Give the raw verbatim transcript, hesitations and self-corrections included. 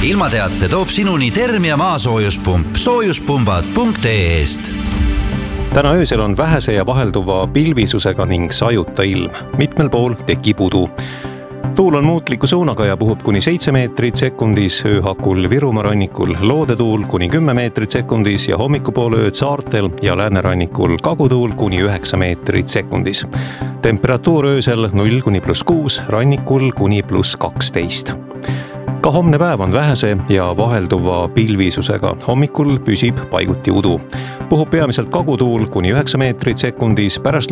ilmateate toob sinuni Termia maasoojuspump soojuspumbad punkt ee-st. Täna öösel on vähese ja vahelduva pilvisusega ning sajuta ilm. Mitmel pool tekib udu. Tuul on muutliku suunaga ja puhub kuni seitse meetrit sekundis, ööhakul Virumaa rannikul loodetuul kuni kümme meetrit sekundis ja hommikupoolööd saartel ja läänerannikul kagutuul kuni üheksa meetrit sekundis. Temperatuur öösel null kuni pluss kuus, rannikul kuni pluss kaksteist. Ka homne päev on vähese ja vahelduva pilvisusega. Hommikul püsib paiguti udu. Puhub peamiselt kagutuul kuni üheksa meetrit sekundis, pärast